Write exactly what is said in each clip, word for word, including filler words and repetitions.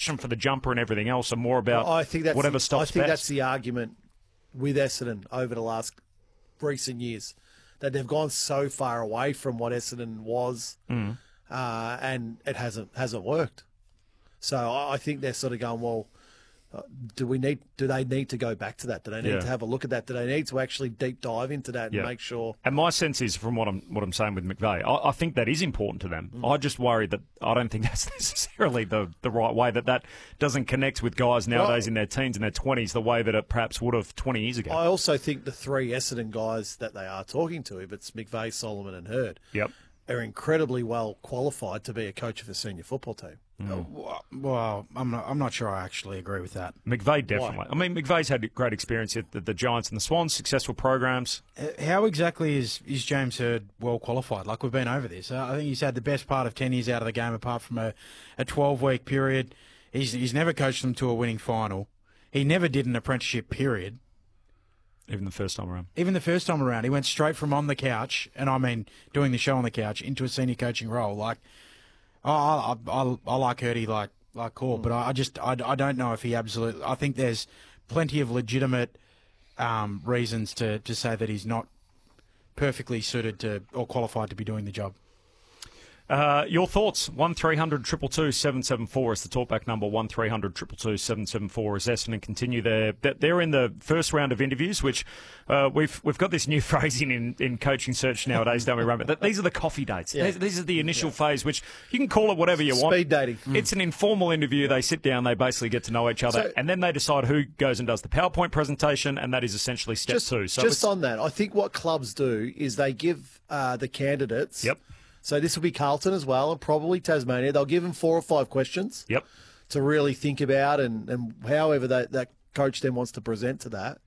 passion for the jumper and everything else and more about well, I think that's whatever the, stops I think best. that's the argument with Essendon over the last recent years, that they've gone so far away from what Essendon was, mm. uh, and it hasn't hasn't worked. So I, I think they're sort of going, well, uh, do we need? Do they need to go back to that? Do they need Yeah. to have a look at that? Do they need to actually deep dive into that and Yeah. make sure? And my sense is, from what I'm what I'm saying with McVeigh, I, I think that is important to them. Mm. I just worry that I don't think that's necessarily the, the right way, that that doesn't connect with guys nowadays well, in their teens and their twenties the way that it perhaps would have twenty years ago. I also think the three Essendon guys that they are talking to, if it's McVeigh, Solomon and Hurd, Yep. are incredibly well qualified to be a coach of a senior football team. Mm. Well, I'm not, I'm not sure I actually agree with that. McVeigh definitely. Why? I mean, McVeigh's had great experience at the, the Giants and the Swans, successful programs. How exactly is, is James Hurd well qualified? Like, we've been over this. I think he's had the best part of ten years out of the game, apart from a, a twelve-week period. He's, he's never coached them to a winning final. He never did an apprenticeship period. Even the first time around. Even the first time around. He went straight from on the couch, and I mean doing the show on the couch, into a senior coaching role. Like, I, I, I, I like Hurdy like like Court, but I, I just I, I don't know if he absolutely. I think there's plenty of legitimate um, reasons to, to say that he's not perfectly suited to or qualified to be doing the job. Uh, your thoughts? one three hundred two two two seven seven four is the talkback number. one three hundred two two two seven seven four is Essendon continue their. They're in the first round of interviews, which uh, we've we've got this new phrasing in, in coaching search nowadays, don't we, Ron? But these are the coffee dates. Yeah. These, these are the initial Yeah. phase, which you can call it whatever you want. Speed dating. It's an informal interview. They sit down, they basically get to know each other, So- and then they decide who goes and does the PowerPoint presentation, and that is essentially step Just, two. So just it's- on that, I think what clubs do is they give uh, the candidates. Yep. So this will be Carlton as well, and probably Tasmania. They'll give them four or five questions. Yep. To really think about, and, and however that, that coach then wants to present to that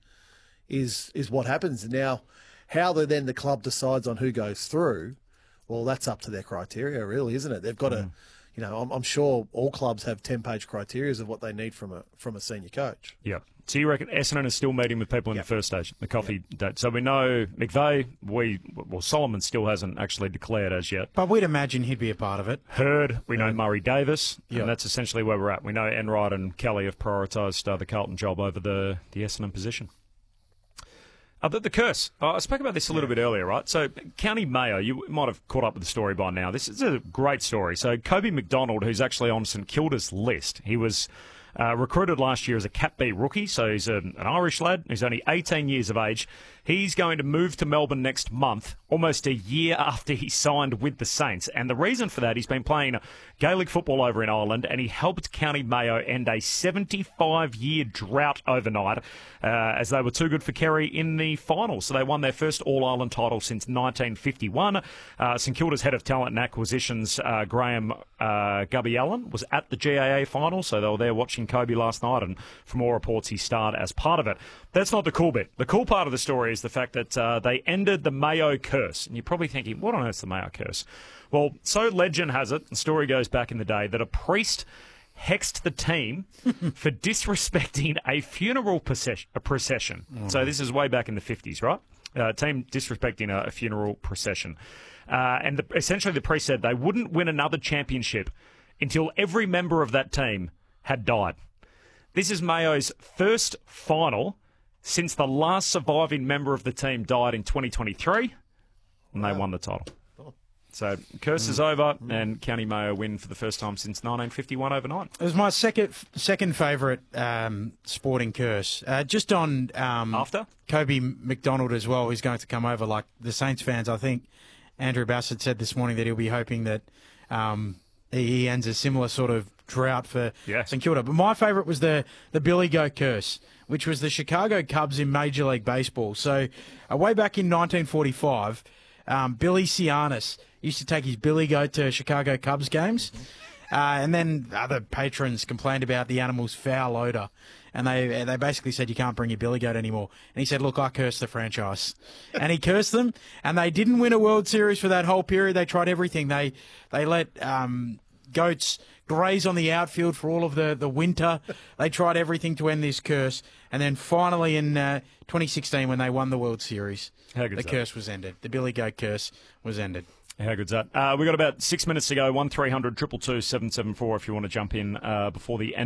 is is what happens. Now, how the, then the club decides on who goes through, well, that's up to their criteria, really, isn't it? They've got Mm. to, you know, I'm, I'm sure all clubs have ten-page criteria of what they need from a from a senior coach. Yep. So you reckon Essendon is still meeting with people in Yep. the first stage, the coffee date? So we know McVeigh, we well Solomon still hasn't actually declared as yet. But we'd imagine he'd be a part of it. Hurd, we know Murray Davis, Yep. and that's essentially where we're at. We know Enright and Kelly have prioritised uh, the Carlton job over the, the Essendon position. Uh, the, the curse. Uh, I spoke about this a little bit earlier, right? So, County Mayo, you might have caught up with the story by now. This is a great story. So, Kobe McDonald, who's actually on St Kilda's list, he was uh, recruited last year as a Cat B rookie. So, he's a, an Irish lad. He's only eighteen years of age. He's going to move to Melbourne next month, almost a year after he signed with the Saints. And the reason for that, he's been playing Gaelic football over in Ireland, and he helped County Mayo end a seventy-five year drought overnight, uh, as they were too good for Kerry in the final. So they won their first All-Ireland title since nineteen fifty-one. Uh, St Kilda's head of talent and acquisitions, uh, Graham uh, Gubby Allen, was at the G A A final, so they were there watching Kobe last night, and from all reports, he starred as part of it. That's not the cool bit. The cool part of the story is the fact that uh, they ended the Mayo curse. And you're probably thinking, what on earth's the Mayo curse? Well, so legend has it, the story goes back in the day, that a priest hexed the team for disrespecting a funeral procession. A procession. Mm. So this is way back in the fifties, right? Uh, team disrespecting a, a funeral procession. Uh, and the, essentially the priest said they wouldn't win another championship until every member of that team had died. This is Mayo's first final since the last surviving member of the team died in twenty twenty-three, and they won the title. So, curse is over, and County Mayo win for the first time since nineteen fifty-one overnight. It was my second second favourite um, sporting curse. Uh, just on um, After? Kobe McDonald as well, who's going to come over. Like the Saints fans, I think Andrew Bassett said this morning that he'll be hoping that um, he ends a similar sort of drought for Yes. St Kilda. But my favourite was the, the Billy Goat curse, which was the Chicago Cubs in Major League Baseball. So uh, way back in nineteen forty-five, um, Billy Cianis used to take his Billy Goat to Chicago Cubs games. Uh, and then other patrons complained about the animal's foul odour. And they they basically said, you can't bring your Billy Goat anymore. And he said, look, I cursed the franchise. And he cursed them. And they didn't win a World Series for that whole period. They tried everything. They they let um, goats graze on the outfield for all of the, the winter. They tried everything to end this curse. And then finally in uh, twenty sixteen, when they won the World Series, How good's the that? curse was ended. The Billy Goat curse was ended. How good's that? Uh, we've got about six minutes to go. one three hundred two two two seven seven four if you want to jump in uh, before the end.